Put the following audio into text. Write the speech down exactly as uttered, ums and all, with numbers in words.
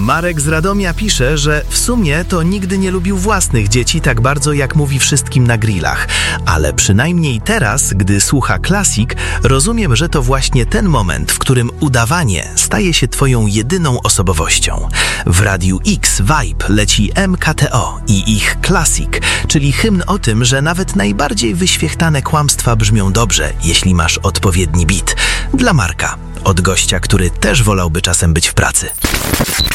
Marek z Radomia pisze, że w sumie to nigdy nie lubił własnych dzieci tak bardzo, jak mówi wszystkim na grillach. Ale przynajmniej teraz, gdy słucha Classic, rozumiem, że to właśnie ten moment, w którym udawanie staje się twoją jedyną osobowością. W Radiu X Vibe leci M K T O i ich Classic, czyli hymn o tym, że nawet najbardziej wyświechtane kłamstwa brzmią dobrze, jeśli masz odpowiedni beat. Dla Marka, od gościa, który też wolałby czasem być w pracy.